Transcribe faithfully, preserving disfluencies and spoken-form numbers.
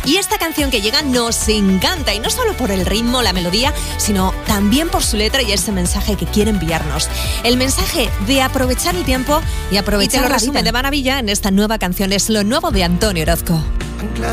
Y esta canción que llega nos encanta, y no solo por el ritmo, la melodía, sino también por su letra y ese mensaje que quiere enviarnos. El mensaje de aprovechar el tiempo y aprovechar y te lo la resume vida de maravilla en esta nueva canción. Es lo nuevo de Antonio Orozco.